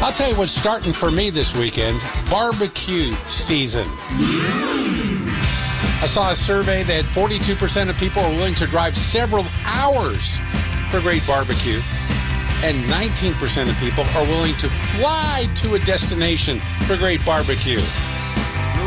I'll tell you what's starting for me this weekend, barbecue season. I saw a survey that 42% of people are willing to drive several hours for great barbecue, and 19% of people are willing to fly to a destination for great barbecue.